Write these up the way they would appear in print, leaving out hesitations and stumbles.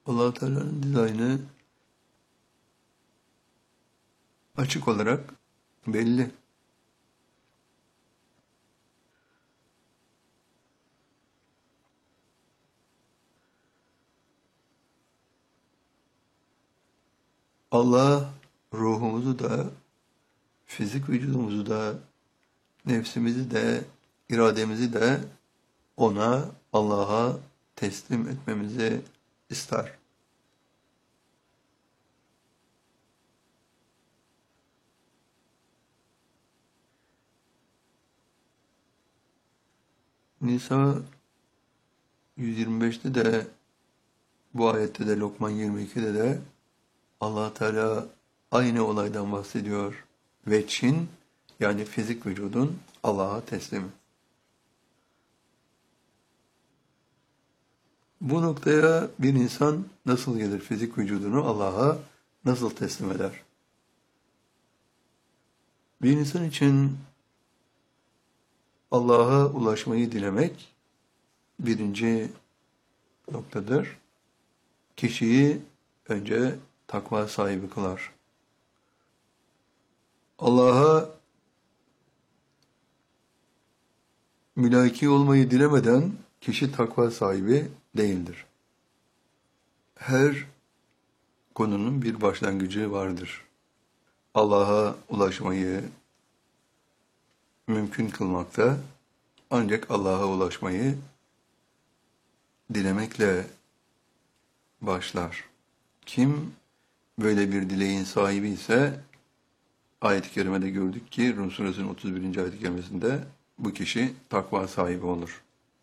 Allah Teala'nın dizaynı açık olarak belli. Allah ruhumuzu da, fizik vücudumuzu da, nefsimizi de, irademizi de ona, Allah'a teslim etmemizi ister. Nisa 125'te de, bu ayette de, Lokman 22'de de Allah Teala aynı olaydan bahsediyor. Veçhin, yani fizik vücudun Allah'a teslimi. Bu noktaya bir insan nasıl gelir? Fizik vücudunu Allah'a nasıl teslim eder? Bir insan için Allah'a ulaşmayı dilemek birinci noktadır. Kişiyi önce takva sahibi kılar. Allah'a mülaki olmayı dilemeden kişi takva sahibi değildir. Her konunun bir başlangıcı vardır. Allah'a ulaşmayı mümkün kılmakta ancak Allah'a ulaşmayı dilemekle başlar. Kim böyle bir dileğin sahibi ise ayet-i kerimede gördük ki Rum suresinin 31. ayet-i kerimesinde bu kişi takva sahibi olur.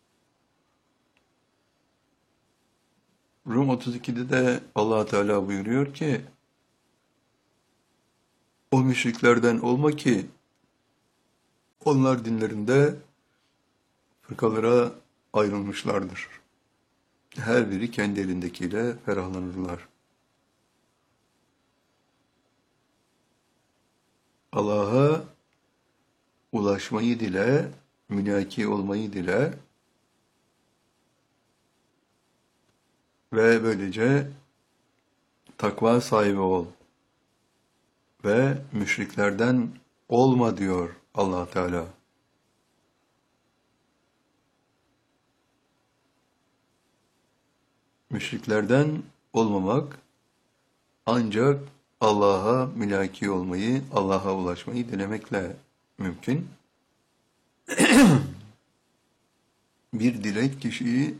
Rum 32'de de Allah Teala buyuruyor ki o müşriklerden olma ki onlar dinlerinde fırkalara ayrılmışlardır. Her biri kendi elindekiyle ferahlanırlar. Allah'a ulaşmayı dile, mülaki olmayı dile ve böylece takva sahibi ol ve müşriklerden olma diyor Allah Teala. Müşriklerden olmamak ancak Allah'a mülaki olmayı, Allah'a ulaşmayı dilemekle mümkün. Bir dilek kişiyi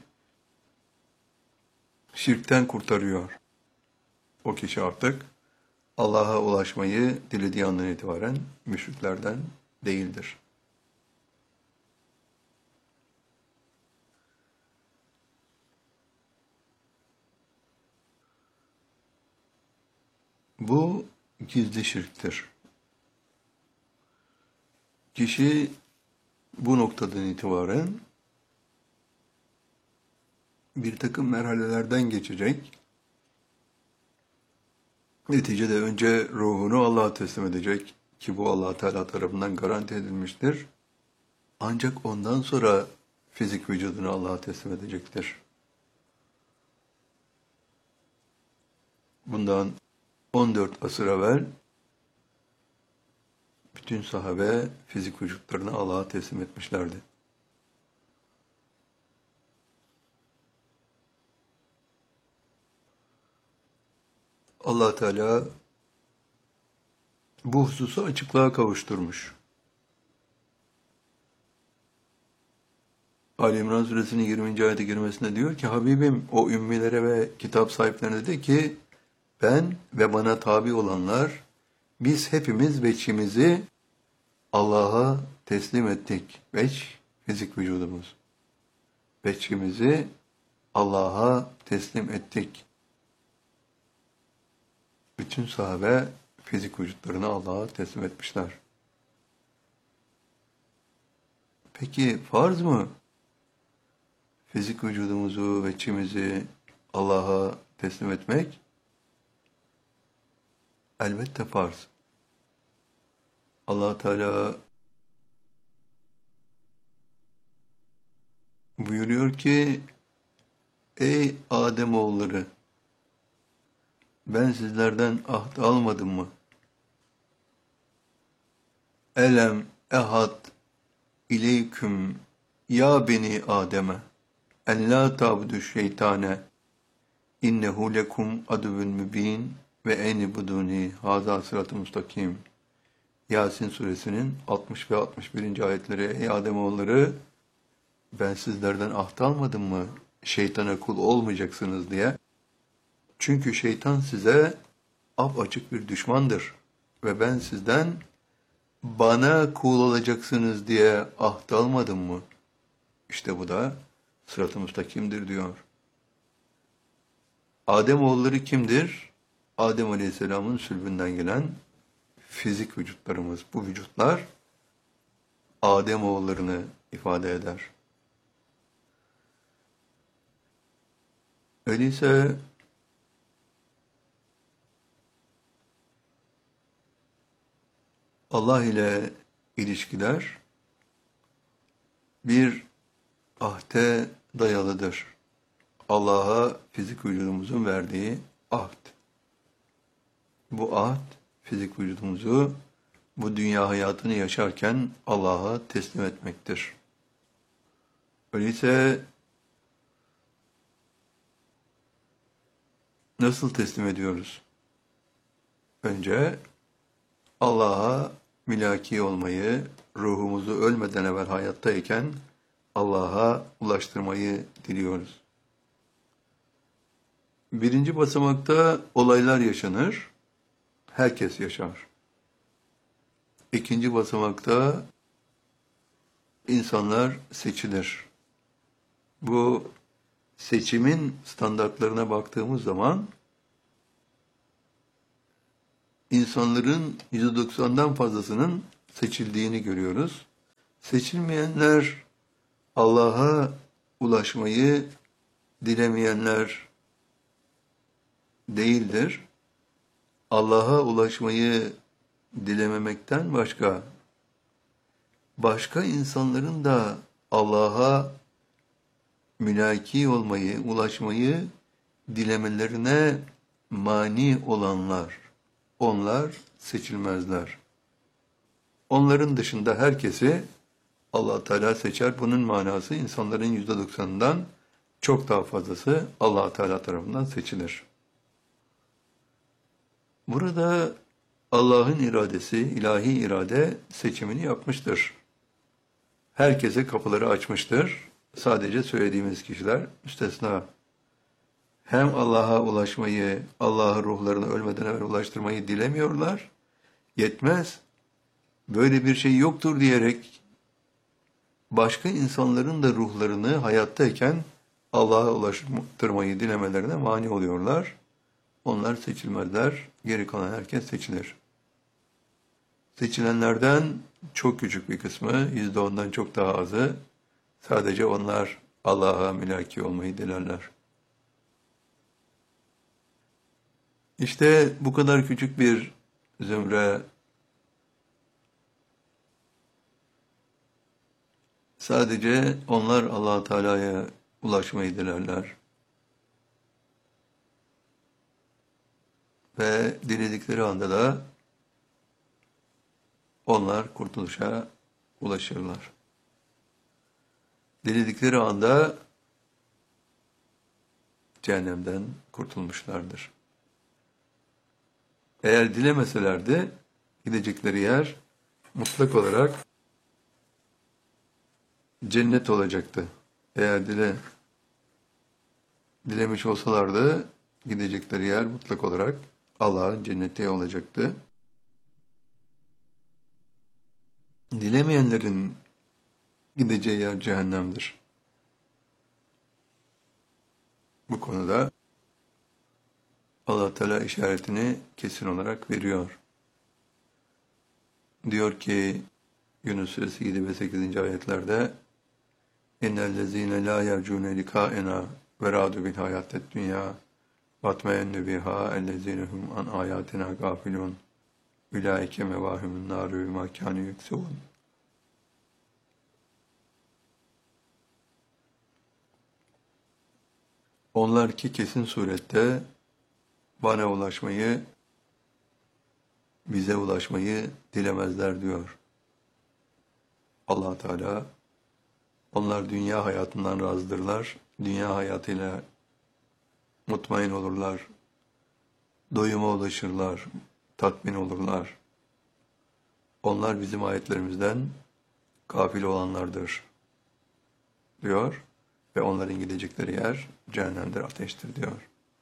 şirkten kurtarıyor. O kişi artık Allah'a ulaşmayı dilediği andan itibaren müşriklerden değildir. Bu gizli şirktir. Kişi bu noktadan itibaren bir takım merhalelerden geçecek. Neticede önce ruhunu Allah'a teslim edecek ki bu Allah Teala tarafından garanti edilmiştir. Ancak ondan sonra fizik vücudunu Allah'a teslim edecektir. Bundan 14 asır evvel bütün sahabe fizik vücutlarını Allah'a teslim etmişlerdi. Allah Teala bu hususu açıklığa kavuşturmuş. Ali İmran suresinin 20. ayet-i kerimesinde diyor ki Habibim o ümmilere ve kitap sahiplerine de ki ben ve bana tabi olanlar biz hepimiz veçhimizi Allah'a teslim ettik. Veç, fizik vücudumuz. Veçhimizi Allah'a teslim ettik. Bütün sahabe fizik vücutlarını Allah'a teslim etmişler. Peki farz mı? Fizik vücudumuzu, veçhimizi Allah'a teslim etmek? Elbette farz. Allah Teala buyuruyor ki ey Ademoğulları ben sizlerden ahd almadım mı? Elem ehad İleyküm ya beni Adem'e en la ta'budu şeytane innehu lekum aduvun mübin ve enibuduni haza sırat-ı müstakim. Yasin suresinin 60 ve 61. ayetleri. Ey Ademoğulları, ben sizlerden ahd almadım mı şeytana kul olmayacaksınız diye. Çünkü şeytan size apaçık bir düşmandır ve ben sizden bana kul olacaksınız diye ahd almadım mı? İşte bu da sırat-ı müstakimdir diyor. Ademoğulları kimdir? Adem Aleyhisselam'ın sülbünden gelen fizik vücutlarımız. Bu vücutlar Ademoğullarını ifade eder. Öyleyse Allah ile ilişkiler bir ahde dayalıdır. Allah'a fizik vücudumuzun verdiği ahd. Bu ahd, fizik vücudumuzu bu dünya hayatını yaşarken Allah'a teslim etmektir. Öyleyse nasıl teslim ediyoruz? Önce Allah'a mülaki olmayı, ruhumuzu ölmeden evvel hayattayken Allah'a ulaştırmayı diliyoruz. Birinci basamakta olaylar yaşanır, herkes yaşar. İkinci basamakta insanlar seçilir. Bu seçimin standartlarına baktığımız zaman insanların %90'dan fazlasının seçildiğini görüyoruz. Seçilmeyenler Allah'a ulaşmayı dilemeyenler değildir. Allah'a ulaşmayı dilememekten başka insanların da Allah'a mülaki olmayı, ulaşmayı dilemelerine mani olanlar, onlar seçilmezler. Onların dışında herkesi Allah Teala seçer. Bunun manası insanların %90'ından çok daha fazlası Allah Teala tarafından seçilir. Burada Allah'ın iradesi, ilahi irade seçimini yapmıştır. Herkese kapıları açmıştır. Sadece söylediğimiz kişiler müstesna. Hem Allah'a ulaşmayı, Allah'ın ruhlarını ölmeden evvel ulaştırmayı dilemiyorlar. Yetmez. Böyle bir şey yoktur diyerek başka insanların da ruhlarını hayattayken Allah'a ulaştırmayı dilemelerine mani oluyorlar. Onlar seçilmezler. Geri kalan herkes seçilir. Seçilenlerden çok küçük bir kısmı, %10'dan çok daha azı, sadece onlar Allah'a mülaki olmayı dilerler. İşte bu kadar küçük bir zümre sadece onlar Allah Teala'ya ulaşmayı dilerler. Ve diledikleri anda da onlar kurtuluşa ulaşırlar. Diledikleri anda cehennemden kurtulmuşlardır. Eğer dilemeselerdi gidecekleri yer mutlak olarak cennet olacaktı. Eğer dilemiş olsalardı gidecekleri yer mutlak olarak Allah'ın cenneti olacaktı. Dilemeyenlerin gideceği yer cehennemdir. Bu konuda Allah Teala işaretini kesin olarak veriyor. Diyor ki Yunus Suresi 7 ve 8. ayetlerde اِنَّ لَا يَرْجُونَ لِقَاءَنَا وَرَادُوا بِالْحَيَاةِ الدُّنْيَا وَاتْمَيَنُّ بِهَا الَّذ۪ينَ هُمْ عَنْ آيَاتِنَا غَافِلُونَ اُولَٰئِكَ مَوَاهُمُ النَّارِ بِمَا كَانُوا يَكْسِبُونَ. Onlar ki kesin surette bana ulaşmayı, bize ulaşmayı dilemezler diyor Allah Teala. Onlar dünya hayatından razıdırlar. Dünya hayatıyla mutmain olurlar. Doyuma ulaşırlar. Tatmin olurlar. Onlar bizim ayetlerimizden gafil olanlardır diyor. Ve onların gidecekleri yer cehennemdir, ateştir diyor.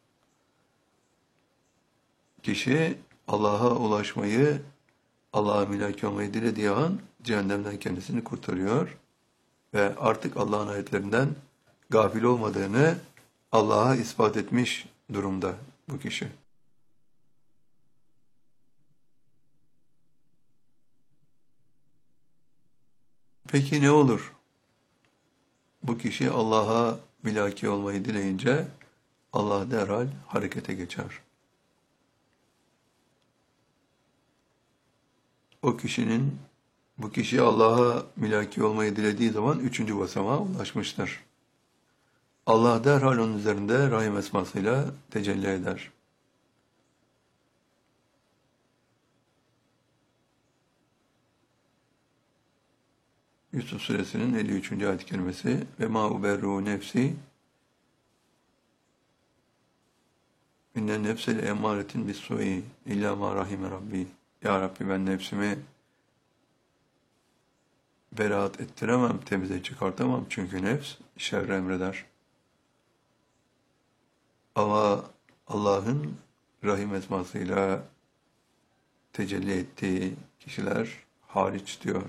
Kişi Allah'a ulaşmayı, Allah'a mülaki olmayı dilediği an cehennemden kendisini kurtarıyor. Ve artık Allah'ın ayetlerinden gafil olmadığını Allah'a ispat etmiş durumda bu kişi. Peki ne olur? Bu kişi Allah'a mülaki olmayı dileyince Allah derhal harekete geçer. Bu kişi Allah'a mülaki olmayı dilediği zaman 3. basamağa ulaşmıştır. Allah derhal onun üzerinde Rahim esmasıyla tecelli eder. Yusuf Suresinin 53. ayet-i kerimesi ve ma uberru nefsi innen nefse le emmâretin bis-su'i illa ma rahime rabbi. Ya Rabbi, ben nefsimi beraat ettiremem, temize çıkartamam. Çünkü nefs şerri emreder. Ama Allah'ın Rahim esmasıyla tecelli ettiği kişiler hariç diyor.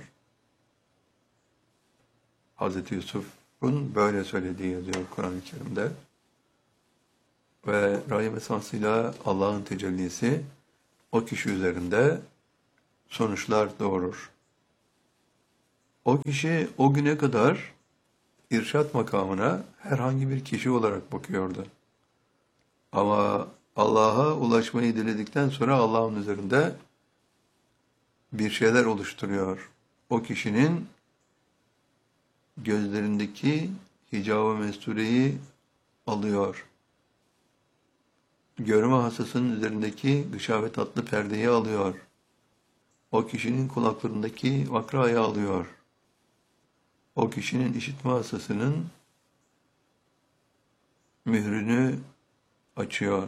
Hazreti Yusuf'un böyle söylediği yazıyor Kur'an-ı Kerim'de. Ve Rahim esmasıyla Allah'ın tecellisi o kişi üzerinde sonuçlar doğurur. O kişi o güne kadar irşat makamına herhangi bir kişi olarak bakıyordu. Ama Allah'a ulaşmayı diledikten sonra Allah'ın üzerinde bir şeyler oluşturuyor. O kişinin gözlerindeki hicab-ı mestureyi alıyor. Görme hastasının üzerindeki gışavet tatlı perdeyi alıyor. O kişinin kulaklarındaki vakrayı alıyor. O kişinin işitme hastasının mührünü açıyor.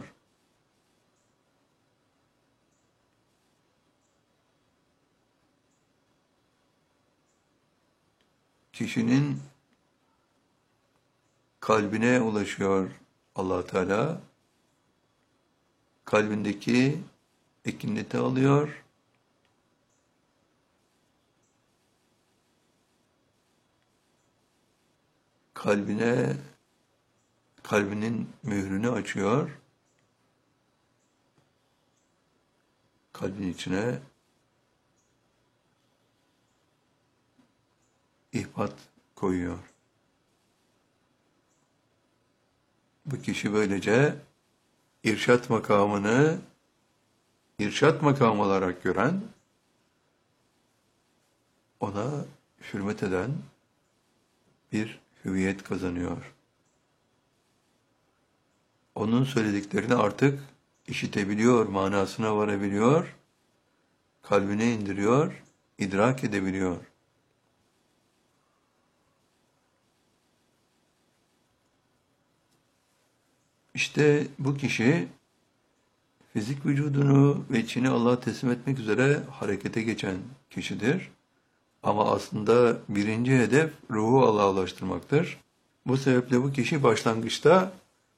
Kişinin kalbine ulaşıyor Allah Teala. Kalbindeki ekineti alıyor. Kalbinin mührünü açıyor. Kalbin içine ihbat koyuyor. Bu kişi böylece irşat makamını irşat makamı olarak gören, ona hürmet eden bir hüviyet kazanıyor. Onun söylediklerini artık işitebiliyor, manasına varabiliyor, kalbine indiriyor, idrak edebiliyor. İşte bu kişi fizik vücudunu ve içini Allah'a teslim etmek üzere harekete geçen kişidir. Ama aslında birinci hedef ruhu Allah'a ulaştırmaktır. Bu sebeple bu kişi başlangıçta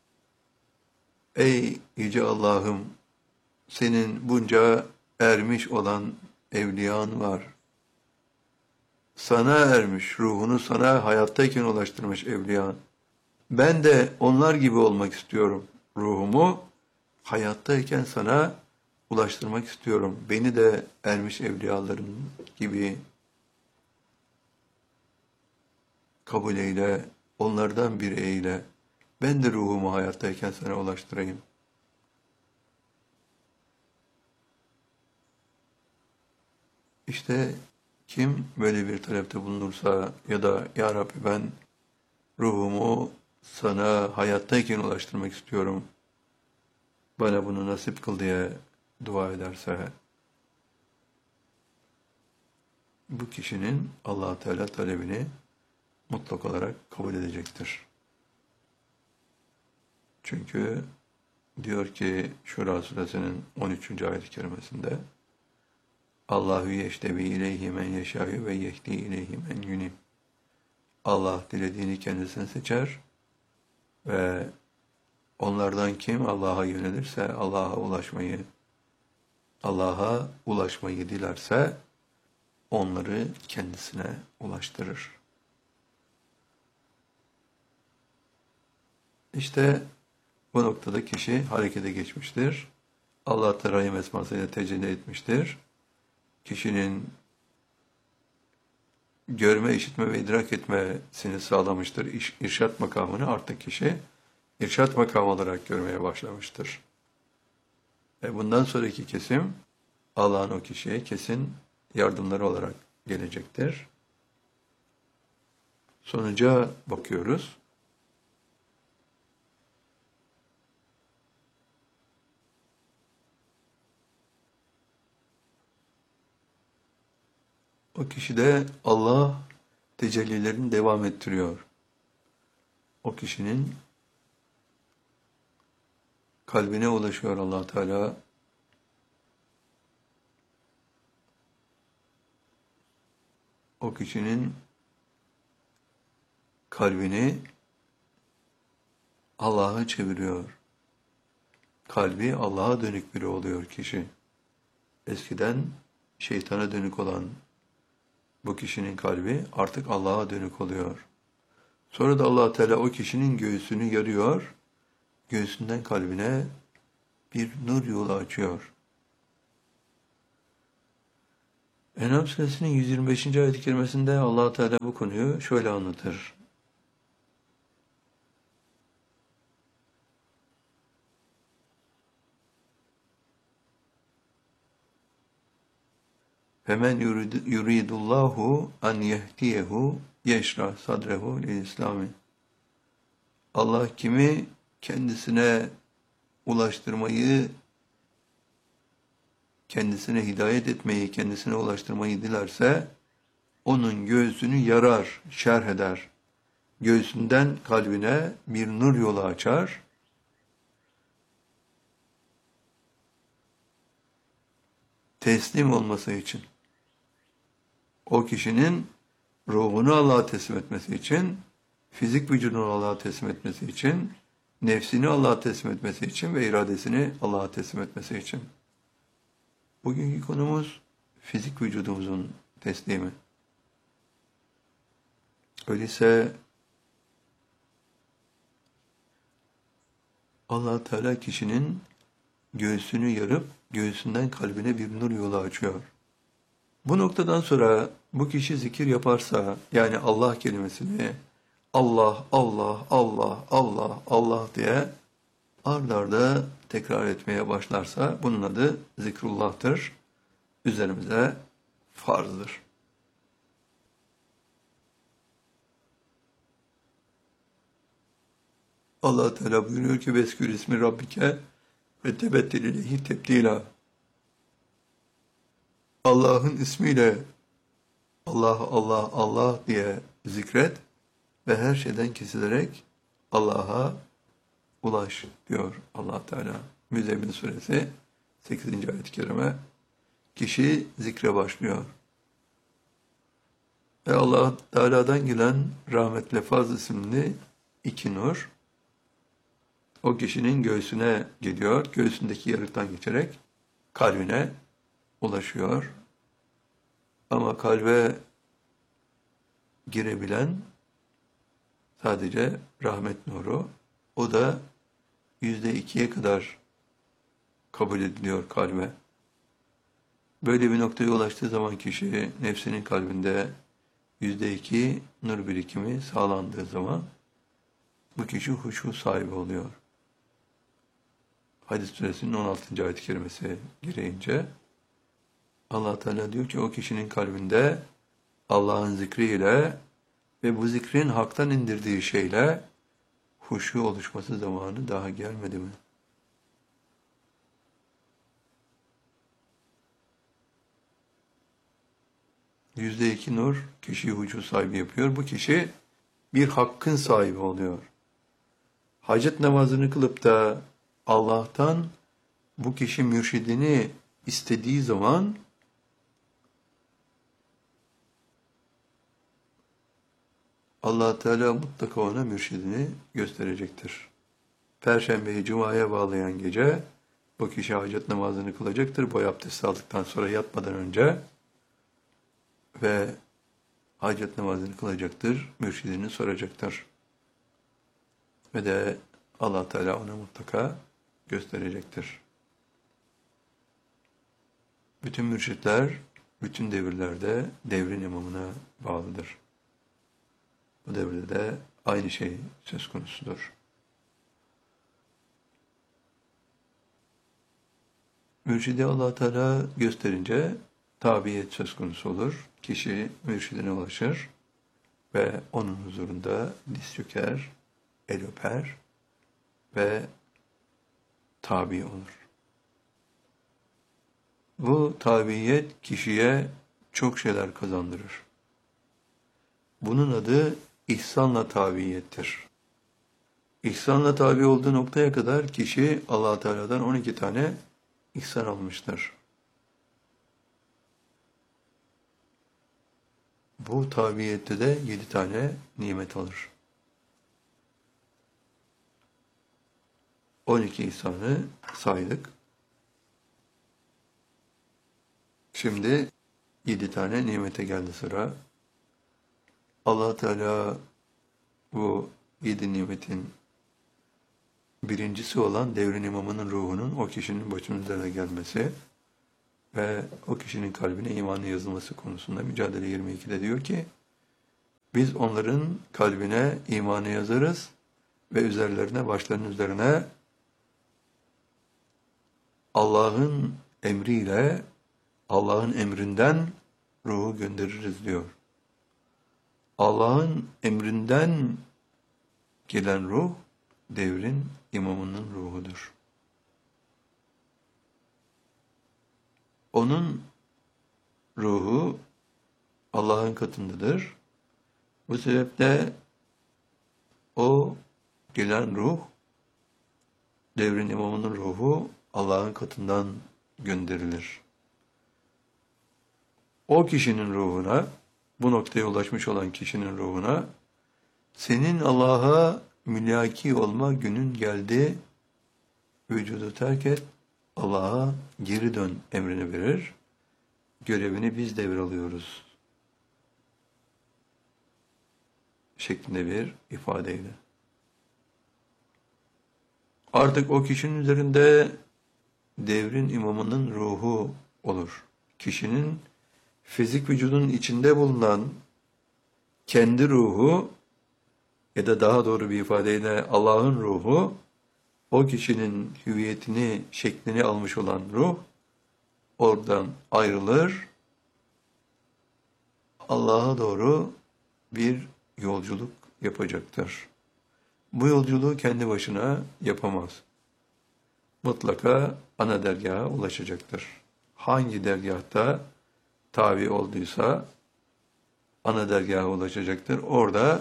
ey yüce Allah'ım, senin bunca ermiş olan evliyan var. Sana ermiş, ruhunu sana hayattayken ulaştırmış evliyan. Ben de onlar gibi olmak istiyorum. Ruhumu hayattayken sana ulaştırmak istiyorum. Beni de ermiş evliyaların gibi kabul eyle, onlardan biri eyle. Ben de ruhumu hayattayken sana ulaştırayım. İşte kim böyle bir talepte bulunursa ya da ya Rabbi, ben ruhumu sana hayattayken ulaştırmak istiyorum. bana bunu nasip kıl diye dua ederse, bu kişinin Allah Teala talebini mutlak olarak kabul edecektir. Çünkü diyor ki Şura suresinin 13. ayet-i kerimesinde Allahu yeştebi ileyhi men yeşâ'yu ve yehdi ileyhi men yunib. Allah dilediğini kendisine seçer ve onlardan kim Allah'a yönelirse, Allah'a ulaşmayı dilerse onları kendisine ulaştırır. İşte bu noktada kişi harekete geçmiştir. Allah Teala'yı esmasıyla tecelli etmiştir. Kişinin görme, işitme ve idrak etmesini sağlamıştır. İrşat makamını artık kişi irşat makamı olarak görmeye başlamıştır. Bundan sonraki kesim Allah'ın o kişiye kesin yardımları olarak gelecektir. Sonuca bakıyoruz. O kişide Allah tecellilerini devam ettiriyor. O kişinin kalbine ulaşıyor Allah Teala. O kişinin kalbini Allah'a çeviriyor. Kalbi Allah'a dönük biri oluyor kişi. Eskiden şeytana dönük olan bu kişinin kalbi artık Allah'a dönük oluyor. Sonra da Allah Teala o kişinin göğsünü yarıyor. Göğsünden kalbine bir nur yolu açıyor. En'am suresinin 125. ayet-i kerimesinde Allah Teala bu konuyu şöyle anlatır. Femen yuridullahu an yehdiyehu yeşrah sadrehu lil-İslami. Allah kimi kendisine ulaştırmayı, kendisine hidayet etmeyi, kendisine ulaştırmayı dilerse onun göğsünü yarar, şerh eder. Göğsünden kalbine bir nur yolu açar. Teslim olması için. O kişinin ruhunu Allah'a teslim etmesi için, fizik vücudunu Allah'a teslim etmesi için, nefsini Allah'a teslim etmesi için ve iradesini Allah'a teslim etmesi için. Bugünkü konumuz fizik vücudumuzun teslimi. Öyleyse Allah Teala kişinin göğsünü yarıp göğsünden kalbine bir nur yolu açıyor. Bu noktadan sonra bu kişi zikir yaparsa, yani Allah kelimesini Allah, Allah, Allah, Allah, Allah diye ard arda tekrar etmeye başlarsa bunun adı zikrullah'tır. Üzerimize farzdır. Allah Teala buyuruyor ki veskür ismi Rabbike ve tebettel ileyhi tebdila. Allah'ın ismiyle Allah, Allah, Allah diye zikret ve her şeyden kesilerek Allah'a ulaş diyor Allah Teala. Müzzemmil suresi 8. ayet-i kerime. Kişi zikre başlıyor. Ve Allah Teala'dan gelen rahmet lefaz isimli iki nur o kişinin göğsüne gidiyor. Göğsündeki yarıktan geçerek kalbine ulaşıyor. Ama kalbe girebilen sadece rahmet nuru. O da %2'ye kadar kabul ediliyor kalbe. Böyle bir noktaya ulaştığı zaman kişi nefsinin kalbinde %2 nur birikimi sağlandığı zaman bu kişi huşu sahibi oluyor. Hadis suresinin 16. ayet-i kerimesi gereğince Allah Teala diyor ki o kişinin kalbinde Allah'ın zikriyle ve bu zikrin haktan indirdiği şeyle huşu oluşması zamanı daha gelmedi mi? %2 nur kişiyi hucu sahibi yapıyor. Bu kişi bir hakkın sahibi oluyor. Hacet namazını kılıp da Allah'tan bu kişi mürşidini istediği zaman Allah Teala mutlaka ona mürşidini gösterecektir. Perşembeyi Cuma'ya bağlayan gece bu kişi hacet namazını kılacaktır. Boy abdesti aldıktan sonra yatmadan önce ve hacet namazını kılacaktır. Mürşidini soracaktır. Ve de Allah Teala ona mutlaka gösterecektir. Bütün mürşitler bütün devirlerde devrin imamına bağlıdır. Bu devirde de aynı şey söz konusudur. Mürşidi Allah Teala gösterince tabiyet söz konusu olur. Kişi mürşidine ulaşır ve onun huzurunda diz çöker, el öper ve tabi olur. Bu tabiyet kişiye çok şeyler kazandırır. Bunun adı ihsanla tabiyettir. İhsanla tabi olduğu noktaya kadar kişi Allah Teala'dan 12 tane ihsan almıştır. Bu tabiyette de 7 tane nimet alır. 12 ihsanı saydık. Şimdi 7 tane nimete geldi sıra. Allah Teala bu 7 nimetin birincisi olan devrin imamının ruhunun o kişinin başının üzerine gelmesi ve o kişinin kalbine imanı yazılması konusunda Mücadele 22'de diyor ki, biz onların kalbine imanı yazarız ve üzerlerine, başlarının üzerine Allah'ın emriyle, Allah'ın emrinden ruhu göndeririz diyor. Allah'ın emrinden gelen ruh, devrin imamının ruhudur. Onun ruhu Allah'ın katındadır. Bu sebeple o gelen ruh, devrin imamının ruhu Allah'ın katından gönderilir. O kişinin ruhuna, bu noktaya ulaşmış olan kişinin ruhuna, senin Allah'a mülaki olma günün geldi, vücudu terk et, Allah'a geri dön emrini verir, görevini biz devralıyoruz şeklinde bir ifadeyle. Artık o kişinin üzerinde devrin imamının ruhu olur. Kişinin fizik vücudunun içinde bulunan kendi ruhu ya da daha doğru bir ifadeyle Allah'ın ruhu, o kişinin hüviyetini, şeklini almış olan ruh oradan ayrılır, Allah'a doğru bir yolculuk yapacaktır. Bu yolculuğu kendi başına yapamaz. Mutlaka ana dergaha ulaşacaktır. Hangi dergahta tabi olduysa ana dergaha ulaşacaktır. Orada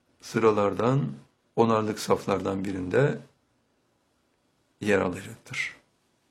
sıralardan, onarlık saflardan birinde yer alacaktır.